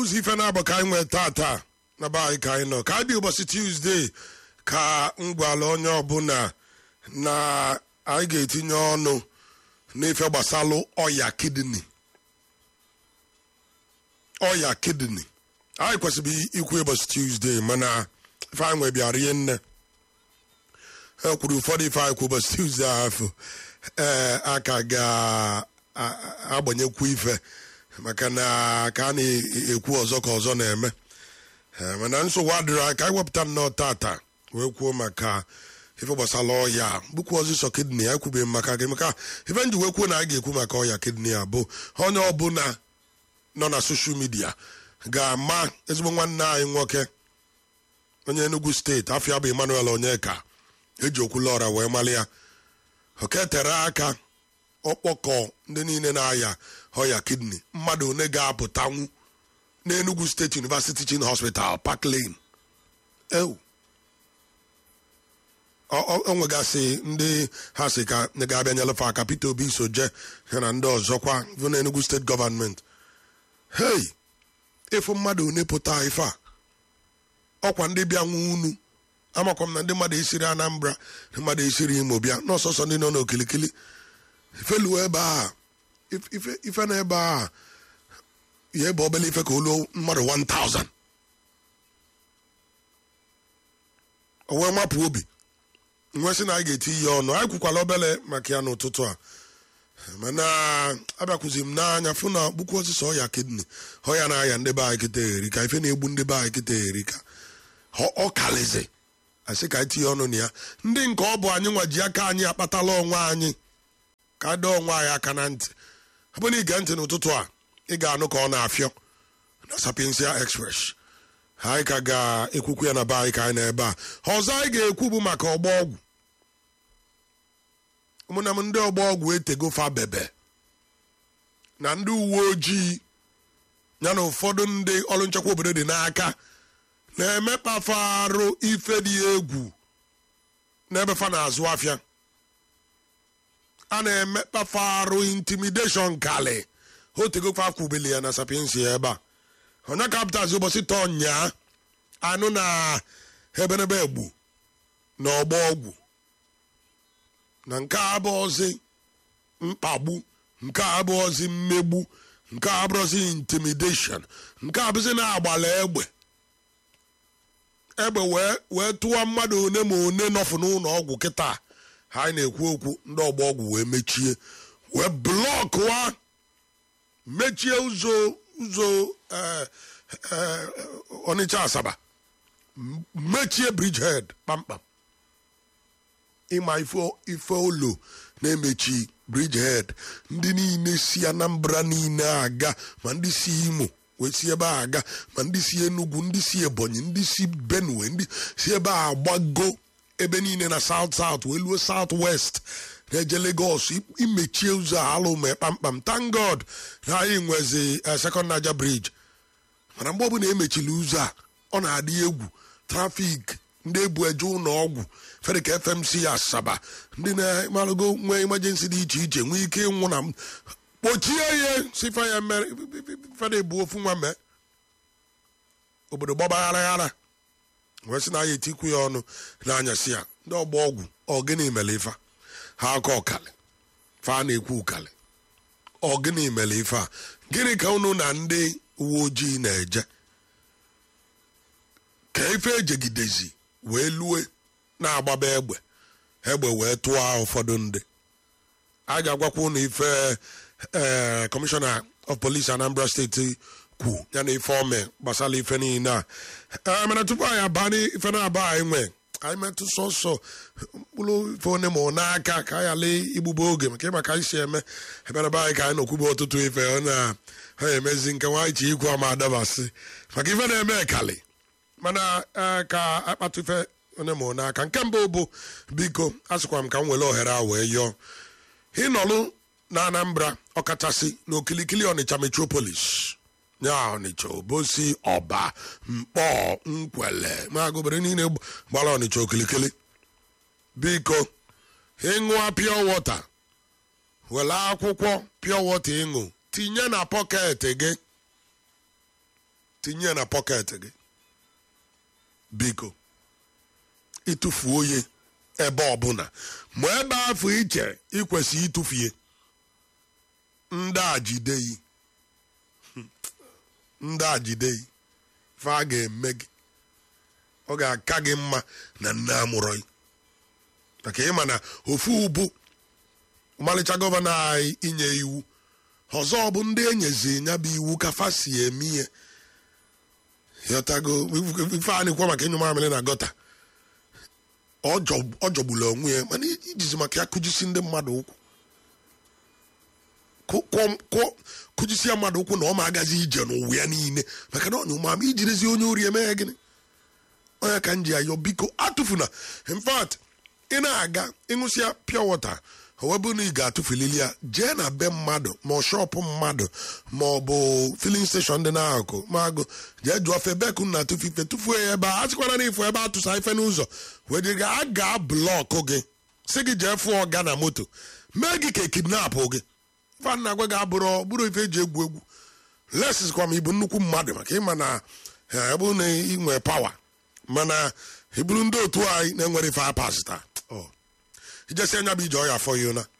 ụzọ ife na-abụ ka anyị nwee taa na be anyị ka anyị nọ ka dị ụbọchị Tuesday ka ngwala onye ọbụla na anyị ga-etinye ọnụ n'ife gbasalụ ọya kidney anyị kwesịrị ikwu ụbọchị Tuesday mana ife anyị nwee bịa rie nne kwuru ụfọdụ ife anyị kwu ụbọchị Tuesday ahụ aka ga-agbanyekwu ife maka na ka a na-ekwu ọzọ ka ọzọ na-eme mana nsogbu adịrị anyị ka anyị wepụta nnọọ tata wee kwuo maka ife gbasara ọya bụkwa ọzịsọ kidney ya kwubeghị maka gị maka ife nji wee kwuo na anyị ga-ekwu maka ọya kidney a bụ onye ọbụla nọ na soshal midia ga-ama ezigbo nwanne anyị nwoke onye Enugu steeti afọ ya bụ Emmanuel Onyeka eji Okwuluọra wee mali ya oke tere aka ọkpọkọ ndị niile na-aya ọya kidney mmadụ one ga-apụtanwu n'Enugu State University Teaching Hospital Park Lane o nwegasị ndị ha si ka ga-abịa nyelefe aka Peter Obi soje ya na ndị ọzọkwa bụ na Enugu State Government ịfụ mmadụ one pụta ife a ọkwa ndị bịa nwe unu amakwa m na ndị mmadụ esiri Anambra ndị mmadụ esiri Imo bịa n'ọsọsọ ndị nọ n'okilikili ifelu ebe a ife na ebe a ya ebe obele ife ka olu mmadụ 1000 o wee mapụ obi nwesị na anyị ga-eti ihe ọnụ anyị kwukwala obele maka ya n'ụtụtụ a mana abịakwuzi m n'anya fụ na gbukwu osisi ọya kidney ọya na-aya ndị be anyị kịta erika ife na-egbu ndị be anyị kịta erika ọ kalizi asị ka anyị tinye ọnụ na ya ndị nke ọ bụ anyị nwa ji aka anyị akpatala onwe anyị ka dọọ onwe anyị aka na ntị ọ bụ na ige ntị n'ụtụtụ a ị ga-anụ ka ọ na-afịọ na Sapiensia Express anyị ka ga-ekwukwu ya na be anyị ka anyị na ebe a ọzọ anyị ga-ekwu bụ maka ọgbọ ọgwụ ụmụnna m ndị ọgbọ ọgwụ etego fa bebe na ndị uwe ojii ya na ụfọdụ ndị ọrụ nchekwa obodo dị n'aka na-emekpafe arụ ife dị egwu n'ebe fa na-azụ afịa a na-emekpafe arụ intimidation kali otego fa kwubili ya na Sapiensia ebe a onye kaptazi ụbọchị tọọ nyaa anụ na ebenebe egbu na ọgbọ ọgwụ na nke abụọzi mkpagbu nke abụọzi mmegbu nke abụọzi intimidation nke abụzi na-agbala egbe wee tụwa mmadụ one ma one nọfụ n'ụlọ ọgwụ kịta ha anyị na-ekwu okwu ndị ọgbọ ọgwụ wee mechie wee blọkụwa mechie ụzọ Onitsha Asaba mechie Bridgehead kpamkpam ịma ife ụlọ na-emechi Bridgehead ndị niile si Anambra niile aga ma ndị si Imo wee si ebe a aga ma ndị si Enugu ndị si Ebonyi ndị si Benue ndị si ebe a agbago ebe niile na South wee luo South West na-eje Lagos imechie ụzọ alụ mee kpamkpam thank God na anyị nwezi Second Niger Bridge mana mgbe ọbụla emechiri ụzọ a ọ na-adị egwu trafik ndị ebu eje ụlọ ọgwụ fere ka FMC Asaba ndị na-amalụgo nwee emergency dị iche iche nwee ike ịnwụ na kpochie ihe sifa ya mere fere ebu ofu nwa mee obodo gbagbagharaghara wee sị na ya etikwu ya ọnụ n'anyasị ya ndị ọgba ọgwụ ọgịnị mere ife ha aka ọkali fa na-ekwu ụkali ọgịnị mere ife a gịnị ka unu na ndị uwe ojii na-eje ka ife ejegidezi wee lue na-agbaba egbe wee tụọ ụfọdụ ndị a ga-agwakwa unu ife Commissioner of Police Anambra State kwu ya na ife ome gbasara ife niile a mana tupu anyị aba n'ife na-aba anyị nwee anyị metụ sọsọ mkpụrụ ife one ma n'aka ka anyị ala igbugbo oge maka ịmaka anyị si eme eberebe anyị ka anyị nọkwube ọtụtụ ife ọ na-ha emezi nke nwaanyị chi ikwu ama adabasị maka ife na-eme kali mana ka akpatụ ife one ma n'aka nke mbụ bụ biko asịkwa m ka m were ohere a wee yọọ ịnọlụ na Anambra ọkachasị n'okilikili Ọnịcha Metropolis ya Ọnịcha Obosi Ọba Mkpọ Nkwele magụbere niile gbara Ọnịcha okilikili biko ịṅụa pure water were akwụkwọ pure water ịṅụ tinye na pọket gị tinye na pọket gị biko ịtụfuo ya ebe ọbụla ma ebe afọ iche ikwesị ịtụfue ndị a jideghị ife a ga-eme gị ọ ga-aka gị mma na nne amụrụ gị maka ịma na ofu ubu ọmalịcha gọvanọ anyị inye iwu ọzọ bụ ndị enyezi ya bụ iwu ka fa si eme ihe yọtago ife a na-ekwu maka ịnyụ mamịrị na gọta ọ jọgbula onwe ya mana ijizi maka ya kụjisi ndị mmadụ ụkwụ kụjisi ya mmadụ ụkwụ na ọ ma agazi ije n'ụwa ya niile maka na ọnya ụmama ijirezi onye ori eme ya gịnị onye ka m ji ayọ biko atụfuna in fact ị na-aga ịṅụsịa pure water owebụ na ị ga-atụfulili ya jee na be mmadụ ma ọ shọpụ mmadụ ma ọ bụ filling station dị n'akụkụ ma agụ jee jụọ febeku na atụfu ife tụfuo ya ebe a sịkwana na ifo ebe atụsa ife n'ụzọ wee ga a ga blọkụ gị si gị jee fụọ ọga na moto mee gị ka ekidnapụ gị fan na-agwa gị bụrụ ife eji egwu egwu lesiskwa ma ịbụ nnukwu mmadụ maka ịma na ebe na inwe pawa mana ịbụrụ ndị otu anyị na-enwere ife apasita ijesi anya bụ ije ọya afọ ya na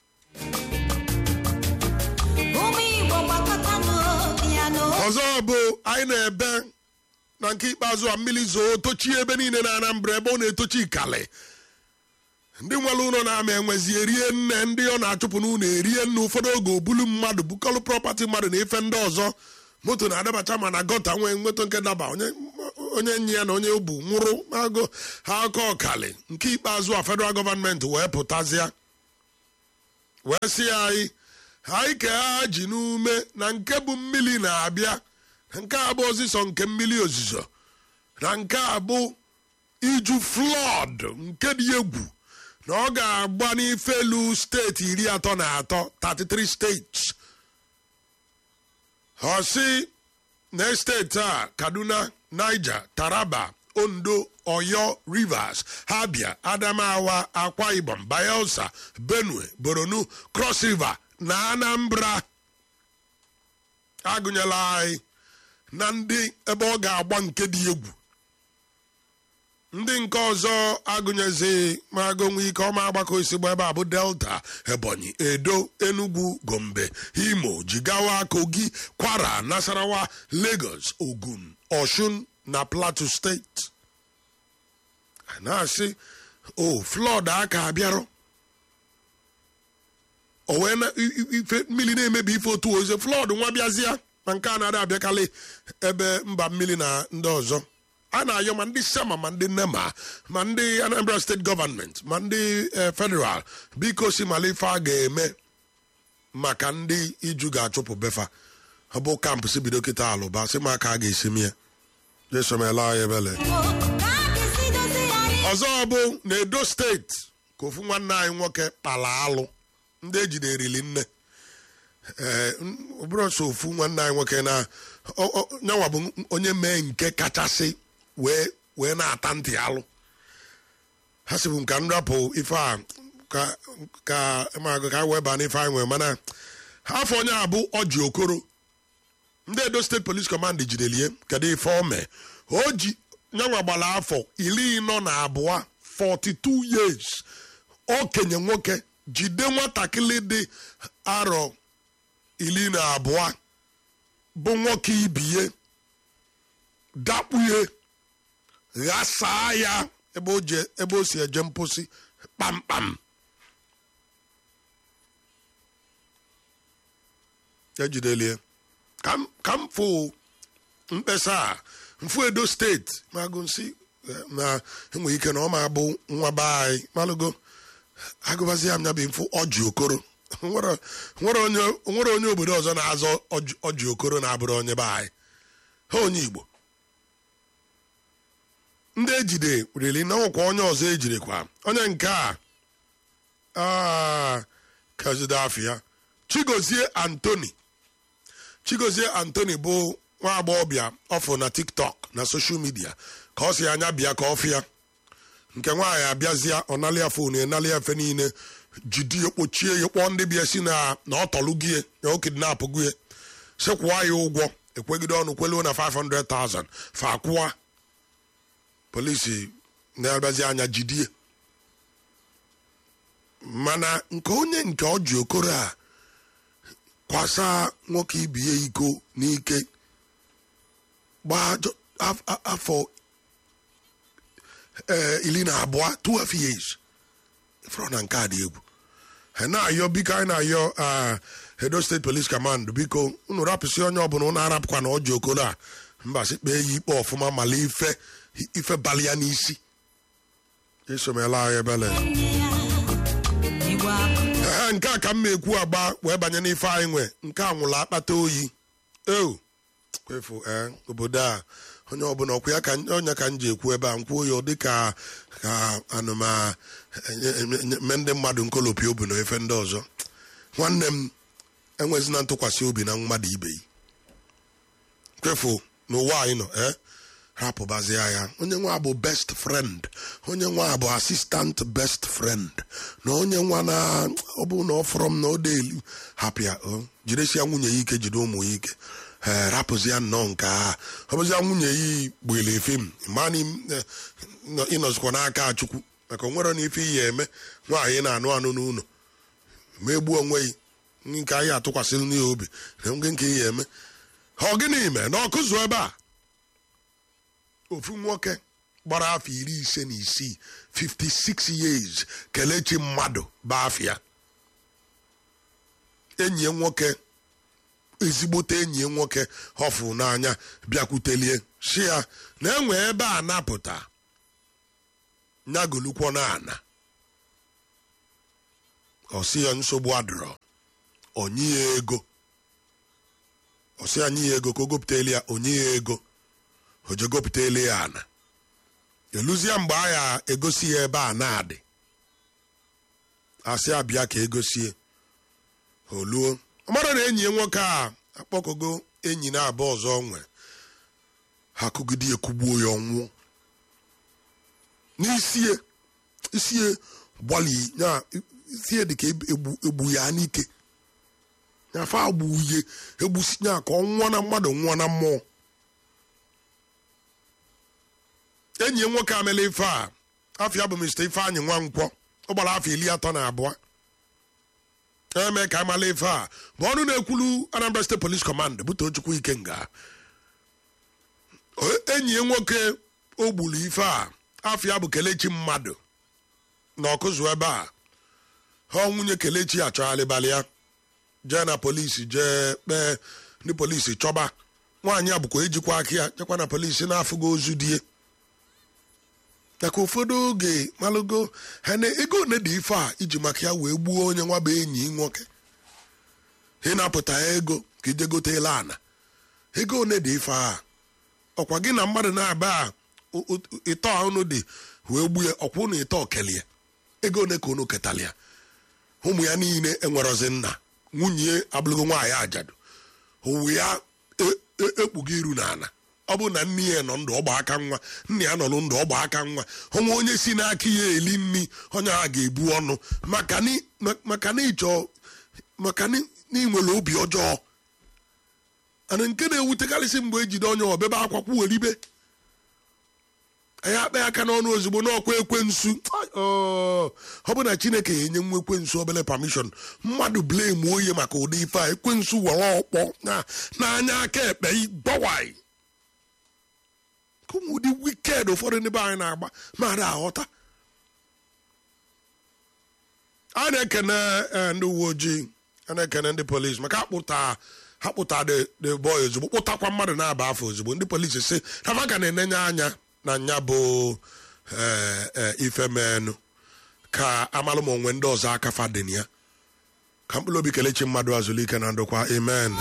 ọzọ bụ anyị na-ebe na nke ikpeazụ a mmiri zoo tochie ebe niile na Anambra ebe ọ na-etochi ikali ndị nwere ụlọ na-ama enwezi erie nne ndị ọ na-achụpụ n'ụlọ erie nne ụfọdụ oge obulu mmadụ bukọlụ prọpati mmadụ na ife ndị ọzọ moto na-adabacha ma na gọta nwee nweta nke daba onye nye ya na onye obu nwụrụ agụ ha aka ọkali nke ikpeazụ a federal gọọmenti wee pụtazịa wee sị anyị ka ha ji n'ume na nke bụ mmiri na-abịa nke a bụ ọzịsọ nke mmiri ozuzo na nke a bụ iju flọd nke dị egwu na ọ ga-agba n'ifelu steeti 33 33 states ọ sị na steeti a Kaduna, Niger, Taraba, Ondo, Oyo, Rivers, Abia, Adamawa, Akwa Ibom, Bayelsa, Benue, Borno, Cross River na Anambra agụnyela anyị na ndị ebe ọ ga-agba nke dị egwu ndị nke ọzọ agụnyezi ma agụnwe ike ọma agbakọ isigbo ebe a bụ Delta, Ebonyi, Edo, Enugu, Gombe, Imo, Jigawa, Kogi, Kwara, Nasarawa, Lagos, Ogun, Osun na Plateau steeti na-asị flood aka abịarụ o wee na ife mmiri na-emebi ife otu oze flood nwa bịazịa ma nke a na-ada abịakarị ebe mba mmiri na ndị ọzọ a na-ayọ ma ndị Sama ma ndị Nema ma ndị Anambra steeti gọọmenti ma ndị federal biko si mala ife a ga-eme maka ndị iju ga-achụpụ befa ọ bụ kampụ si bido kịta alụba si ma ka a ga-esi mie jesomela ya ebele ọzọ bụ na Edo steeti ka ofu nwanne anyị nwoke kpala alụ ndị ejiderili nne bụrụ so ofu nwanne anyị nwoke na nyanwa bụ onye mee nke kachasị wee na-ata ntị alụ ha sịbụ nka nrapụ ife a ka wee baa n'ife anyị nwere mana ha afọ onye a bụ Ọjị Okoro ndị Edo State Police Command jidelie kedu ife ome o ji nyanwa gbara afọ 42 years okenye nwoke jide nwatakịrị dị arọ 12 bụ nwoke ibie dakpuye ghasaa ya ebe o si eje mposi kpamkpam ejidelie ka m fụ mkpesa a mfu Edo steeti magụnsi na enwere ike na ọ ma bụ nwa be anyị malụgo agụbazi ya m ya bụ mfu Ọjị Okoro nwere onye obodo ọzọ na-azọ Ọjị Okoro na-abụrụ onye be anyị ha onye Igbo ndị ejide rili na ọkwa onye ọzọ ejirikwa onye nke a kazide afịa Chigozie Anthony bụ nwa agbọghọbịa ọfụ na TikTok na social media ka ọ si anya bịa ka ọ fịa nke nwaanyị abịazịa ọnalịa fon enalịa efe niile jide ya kpochie ya kpọọ ndị bịa si na ọ tọlụ gị na o kidnapụ gị sekwụwa ya ụgwọ ekwegide ọnụ kwelu na 500,000 fa akwụwa polisi na-abazi anya jidie mana nke onye nke ọjị okoro a kwasa nwoke ibie iko n'ike gbaa afọ 12 12 years ifro na nke a dị egwu ha na-ayọ biko anyị na-ayọ Edo State Police Command biko unu rapụsị onye ọbụla unu arapụkwa na ọjị okoro a mbasị kpee ya ikpe ọfụma mala ife bali ya n'isi esomela anyị ebele nke a ka m ekwu agba wee banye n'ife anyị nwe nke a nwụrụ akpata oyi kwefu obodo a onye ọbụla ọkwa ya ka onye ka m ji ekwu ebe a nkwuo ya dịka ka anụma me ndị mmadụ nkolopi obi na efe ndị ọzọ nwanne m enwezina ntụkwasị obi na mmadụ ibe yi kwefu n'ụwa anyị nọ rapụbazie ya onye nwa bụ best friend onye nwa bụ assistant best friend na onye nwa na ọ bụ na ọ fọrọ m na ọ dị elu hapịa jidesia nwunye ya ike jide ụmụ ya ike rapụzia nnọọ nke a ọ bụzia nwunye ya gbele fim mana ịnọzikwa n'aka Chukwu maka onwere na ife iyi eme nwaanyị na-anụ anụ n'ụlọ megbuo onwe ya nke anyị atụkwasịrị n'ihe obi na nge nke iyi eme ọ gịnị ime na ọkụ zuo ebe a ofu nwoke gbara afọ 56 56 years kelechi mmadụ bụ afịa enyi nwoke ezigbote enyi nwoke họfụ n'anya bịakwutelie si ya na enwe ebe a napụta nyagolukwo na ana ọsị ya nsogbu adịrọ onye ya ego ọsị anyị ya ego ka o gopụteli ya onye ya ego o je gopụteli ya ana eluzie mgbe a ya egosi ya ebe a na-adị asị abịa ka egosie oluo ọmara na enyi nwoke a akpọkogo enyi na-abụ ọzọ nwe ha kụgide ya kugbuo ya ọnwụ n'isie gbali ya isie dịka egbu ya n'ike nyafe agbuye egbusi ya ka ọ nwụọ na mmadụ nwụọ na mmụọ enyi nwoke amela ife a afịa bụ Mr. Ifeanyị Nwankwọ ọ gbara afọ 32 eme ka amala ife a bụ ọnụ na-ekwulu Anambra State Police Command bute Chukwu Ikenga enyi nwoke o gburu ife a afịa bụ Kelechi mmadụ na ọkụzụ ebe a ha nwunye Kelechi achọghalịbalị ya jee na polisi jee kpee ndị polisi chọba nwaanyị a bụkwa ejikwa aka ya jekwa na polisi na-afụgo ozu die maka ụfọdụ oge malụgo ha na ego one dị ife a iji maka ya wee gbuo onye nwa bụ enyi nwoke ị na-apụta ego ka ije gotela ana ego one dị ife a ọkwa gị na mmadụ na-aba ịtọ ọnụ dị wee gbuo ọkwa ụnụ ịtọ kelie ego one ka unu ketalia ụmụ ya niile enwerozi nna nwunye abụlụgo nwaanyị ajadu owu ya ekpugo iru n'ala ọ bụ na nne ya nọ ndụ ọgba aka nwa nne ya nọ ndụ ọgba aka nwa onwe onye si n'aka ya eli nri onye a ga-ebu ọnụ maka na inwere obi ọjọọ ana nke na-ewutekarịsị mgbe ejide onye ọbebe akwakwu weribe anyị akpa aka n'ọnụ ozugbo n'ọkwa ekwensu ọ bụ na Chineke ya enye nwa ekwensu obele permission mmadụ blame onye maka ụdị ife a ekwensu were ọkpọ n'anya aka ekpe gbawai ụdị wiked ụfọdụ ndị be anyị na-agba mara aghọta a na-ekene ndị uwe ojii a na-ekene ndị polisi maka akpụta the boy ozugbo kpụtakwa mmadụ na-aba afọ ozugbo ndị polisi si hafa ka na-enenye anya na nya bụ ife menụ ka amalụ ma onwe ndị ọzọ aka fadin ya ka mkpụrụ obi Kelechi mmadụ Azụlike na ndokwa amen